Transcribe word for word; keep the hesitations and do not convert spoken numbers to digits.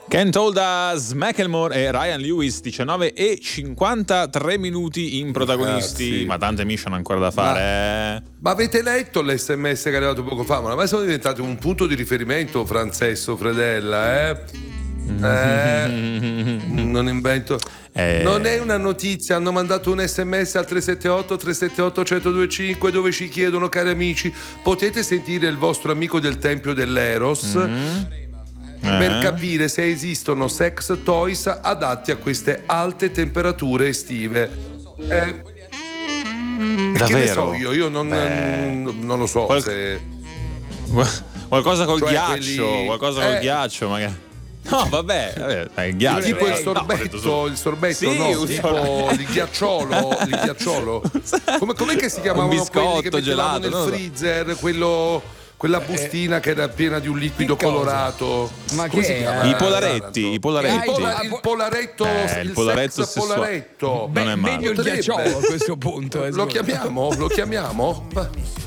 Ken Toldas, Macklemore e Ryan Lewis, diciannove e cinquantatré minuti in protagonisti. Ragazzi. Ma tante mission ancora da fare. Ma, eh. ma avete letto l'esse emme esse che è arrivato poco fa? Ma ormai sono diventati un punto di riferimento, Francesso Fredella, eh? Eh, non invento. Eh. Non è una notizia, hanno mandato un esse emme esse al tre sette otto tre sette otto uno zero due cinque dove ci chiedono, cari amici, potete sentire il vostro amico del Tempio dell'Eros Mm. per Eh. capire se esistono sex toys adatti a queste alte temperature estive. Eh, che Davvero? ne so io, io non, non lo so Qual- se... Qualcosa col Cioè, ghiaccio, quelli- qualcosa col eh. ghiaccio, magari. No, vabbè, vabbè, è il ghiaccio. Tipo il No, ho sorbetto, detto su- il sorbetto, Sì, no, un tipo sorbetto. il ghiacciolo, il ghiacciolo. Come, com'è che si chiamavano Un biscotto quelli che mettevamo gelato, nel non lo so. freezer, quello, quella bustina che era piena di un liquido che cosa? colorato? Ma Come che si è? chiama? I polaretti, i Il, polaretti. pola- il polaretto, Eh, il il polaretto sex sessuale. polaretto. Non è male. Meglio il Potrebbe. ghiacciolo a questo punto. eh, Lo scusa. chiamiamo? Lo chiamiamo?